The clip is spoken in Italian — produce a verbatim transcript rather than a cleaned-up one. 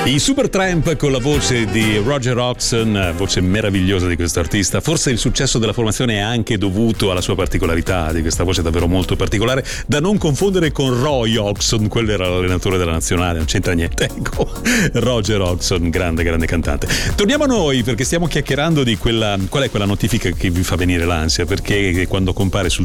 I Supertramp con la voce di Roger Hodgson, voce meravigliosa di questo artista. Forse il successo della formazione è anche dovuto alla sua particolarità, di questa voce davvero molto particolare, da non confondere con Roy Hodgson, quello era l'allenatore della nazionale, non c'entra niente. Ecco, Roger Hodgson, grande, grande cantante. Torniamo a noi, perché stiamo chiacchierando di quella, qual è quella notifica che vi fa venire l'ansia, perché quando compare sul